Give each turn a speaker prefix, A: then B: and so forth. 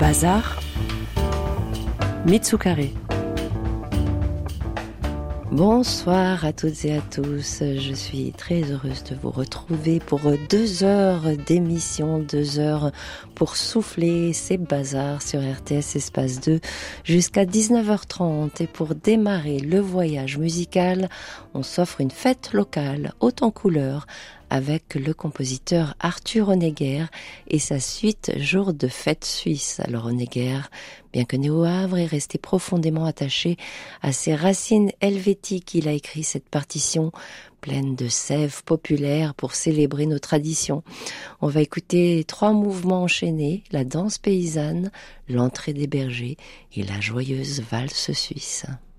A: Bazar, Mitsukare. Bonsoir à toutes et à tous, je suis très heureuse de vous retrouver pour 2 heures d'émission, 2 heures pour souffler ces bazars sur RTS Espace 2 jusqu'à 19h30. Et pour démarrer le voyage musical, on s'offre une fête locale haute en couleurs avec le compositeur Arthur Honegger et sa suite Jour de fête suisse. Alors Honegger, bien que né au Havre, est resté profondément attaché à ses racines helvétiques. Il a écrit cette partition pleine de sève populaire pour célébrer nos traditions. On va écouter 3 mouvements enchaînés, la danse paysanne, l'entrée des bergers et la joyeuse valse suisse.